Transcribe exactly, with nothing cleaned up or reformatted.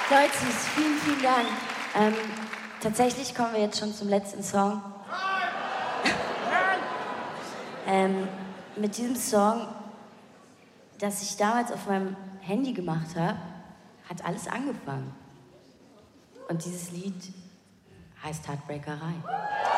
Deutsches, vielen, vielen Dank. Ähm, tatsächlich kommen wir jetzt schon zum letzten Song. ähm, mit diesem Song, das ich damals auf meinem Handy gemacht habe, hat alles angefangen. Und dieses Lied heißt Heartbreakerei.